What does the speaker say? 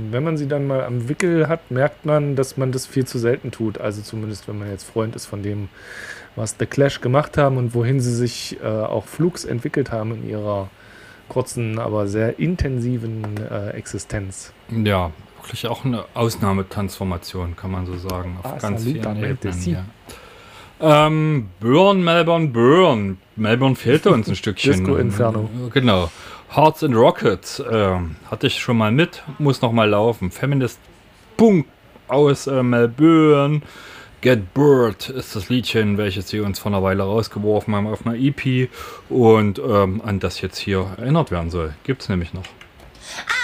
wenn man sie dann mal am Wickel hat, merkt man, dass man das viel zu selten tut. Also zumindest, wenn man jetzt Freund ist von dem, was The Clash gemacht haben und wohin sie sich auch flugs entwickelt haben in ihrer kurzen, aber sehr intensiven Existenz. Ja, wirklich auch eine Ausnahmetransformation, kann man so sagen, auf ganz vielen Ebenen. Ja. Burn, Melbourne, Burn. Melbourne fehlte uns ein Stückchen. Disco Inferno. Genau. Hearts and Rockets hatte ich schon mal mit, muss noch mal laufen. Feminist Punk aus Melbourne. Get Bird ist das Liedchen, welches sie uns vor einer Weile rausgeworfen haben auf einer EP und an das jetzt hier erinnert werden soll. Gibt's nämlich noch.